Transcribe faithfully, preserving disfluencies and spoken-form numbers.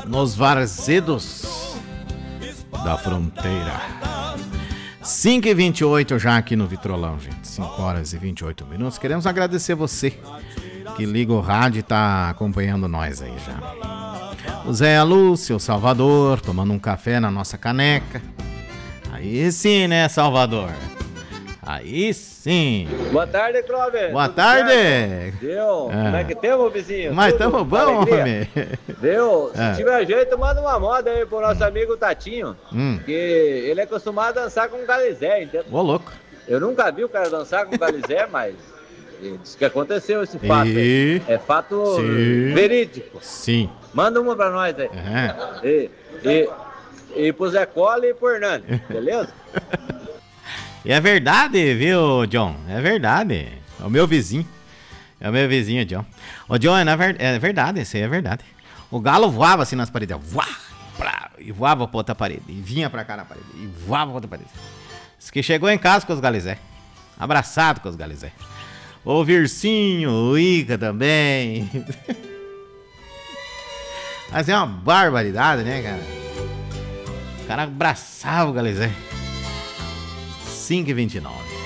nos varzedos da fronteira. cinco e vinte e oito já aqui no Vitrolão, gente. cinco horas e vinte e oito minutos. Queremos agradecer você que liga o rádio e tá acompanhando nós aí já. O Zé, a Lúcia, o Salvador, tomando um café na nossa caneca. Aí sim, né, Salvador? Aí sim. Boa tarde, Clóvis. Boa tarde. Viu? É. Como é que temos, vizinho? Mas Tudo? tamo bom, homem. Viu? Se é. tiver jeito, manda uma moda aí pro nosso amigo Tatinho. Hum. Que ele é acostumado a dançar com galizé, entendeu? Ô, louco. Eu nunca vi o cara dançar com galizé, mas diz que aconteceu esse fato e... aí. É fato Sim. verídico. Sim. Manda uma pra nós aí. É. E, e, e pro Zé Cola e pro Hernani, beleza? E é verdade, viu, John? É verdade. É o meu vizinho. É o meu vizinho, John. Ô, John, é, ver... é verdade, isso aí é verdade. O galo voava assim nas paredes. Voá, plá, e voava pra outra parede. E vinha pra cá na parede. E voava pra outra parede. Diz que chegou em casa com os galizé. Abraçado com os galizé. O Vircinho, o Ica também. Mas é uma barbaridade, né, cara? O cara abraçava o galizé. cinco e vinte e nove.